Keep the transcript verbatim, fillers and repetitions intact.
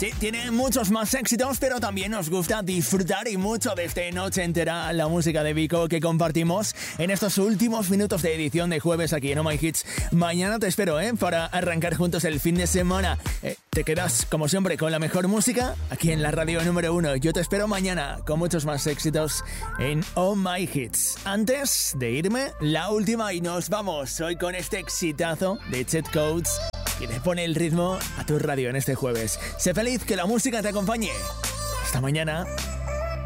Sí, tiene muchos más éxitos, pero también nos gusta disfrutar y mucho de esta noche entera la música de Vico que compartimos en estos últimos minutos de edición de jueves aquí en Oh My Hits. Mañana te espero, ¿eh? Para arrancar juntos el fin de semana. Eh, te quedas, como siempre, con la mejor música aquí en la radio número uno. Yo te espero mañana con muchos más éxitos en Oh My Hits. Antes de irme, la última y nos vamos hoy con este exitazo de Cheat Codes que le pone el ritmo a tu radio en este jueves. Sé feliz, que la música te acompañe. Hasta mañana.